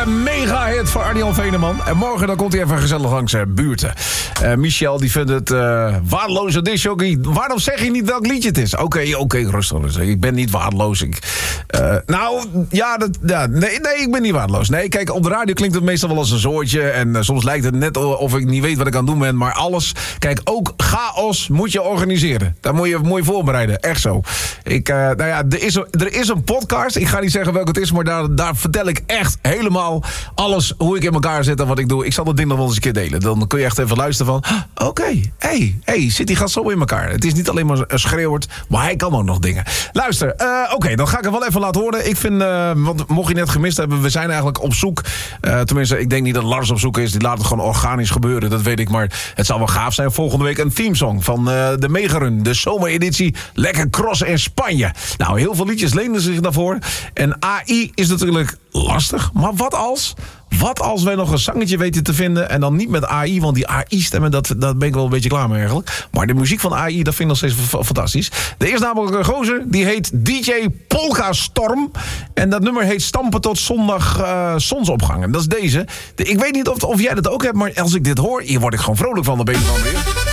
mega-hit voor Arjan Veneman. En morgen dan komt hij even gezellig langs buurten. Michel die vindt het waardeloze disjockey. Waarom zeg je niet welk liedje het is? Oké, rustig. Ik ben niet waardeloos. Nee, ik ben niet waardeloos. Nee, kijk, op de radio klinkt het meestal wel als een zoortje. En soms lijkt het net of ik niet weet wat ik aan het doen ben. Maar alles, kijk, ook chaos moet je organiseren. Daar moet je voorbereiden. Echt zo. Er is een podcast. Ik ga niet zeggen welke het is, maar daar vertel ik echt helemaal alles hoe ik in elkaar zit en wat ik doe. Ik zal dat ding nog wel eens een keer delen. Dan kun je echt even luisteren van, hey, zit die gast zo in elkaar. Het is niet alleen maar een schreeuwert, maar hij kan ook nog dingen. Luister, dan ga ik het wel even laten horen. Ik vind, want mocht je net gemist hebben, we zijn eigenlijk op zoek. Tenminste, ik denk niet dat Lars op zoek is. Die laat het gewoon organisch gebeuren, dat weet ik. Maar het zal wel gaaf zijn. Volgende week een themesong van de Megarun. De zomereditie. Lekker crossen in Spanje. Nou, heel veel liedjes lenen zich daarvoor. En AI is natuurlijk lastig. Maar wat als wij nog een zangetje weten te vinden en dan niet met AI, want die AI-stemmen, dat ben ik wel een beetje klaar mee eigenlijk. Maar de muziek van AI, dat vind ik nog steeds fantastisch. Er is namelijk een gozer, die heet DJ Polka Storm. En dat nummer heet Stampen tot zondag zonsopgang. En dat is deze. Ik weet niet of jij dat ook hebt, maar als ik dit hoor, hier word ik gewoon vrolijk van. Dan ben je van weer.